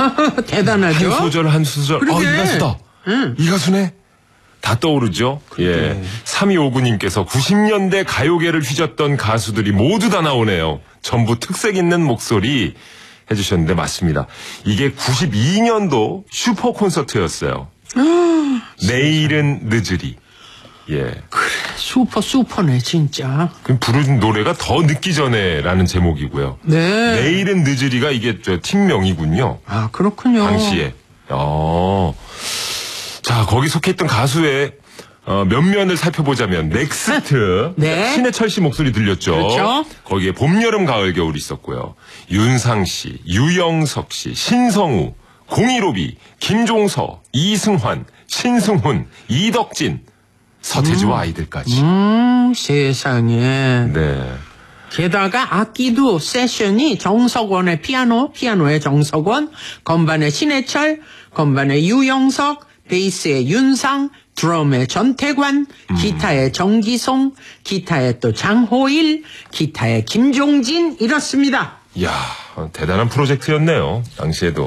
대단하죠? 한 소절 한 소절. 이 가수다. 이 가수네. 다 떠오르죠? 예. 3259님께서 90년대 가요계를 휘젓던 가수들이 모두 다 나오네요. 전부 특색 있는 목소리 해주셨는데 맞습니다. 이게 92년도 슈퍼 콘서트였어요. 내일은 늦으리. 예. 그래, 슈퍼네, 진짜. 그 부른 노래가 더 늦기 전에라는 제목이고요. 네. 내일은 늦으리가 이게 저 팀명이군요. 아, 그렇군요. 당시에. 자, 거기 속해있던 가수의 면면을 살펴보자면 넥스트 네. 신해철 씨 목소리 들렸죠. 그렇죠. 거기에 봄, 여름, 가을, 겨울이 있었고요. 윤상 씨, 유영석 씨, 신성우, 공일오비, 김종서, 이승환, 신승훈, 이덕진, 서태지와 아이들까지. 세상에. 네. 게다가 악기도 세션이 정석원의 피아노의 정석원, 건반의 신해철, 건반의 유영석, 베이스의 윤상, 드럼의 전태관, 기타의 정기송, 기타의 또 장호일, 기타의 김종진 이렇습니다. 이야, 대단한 프로젝트였네요. 당시에도.